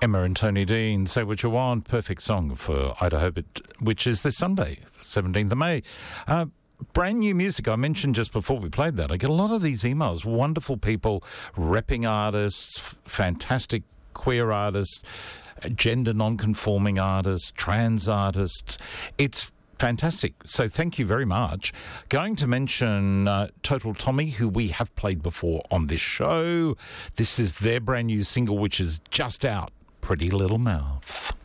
Emma and Tony Dean, Say What You Want, perfect song for Ida Herbert, which is this Sunday, 17th of May. Brand new music, I mentioned just before we played that. I get a lot of these emails, wonderful people, repping artists, fantastic queer artists, gender non-conforming artists, trans artists. It's fantastic. So thank you very much. Going to mention Total Tommy, who we have played before on this show. This is their brand new single, which is just out, Pretty Little Mouth.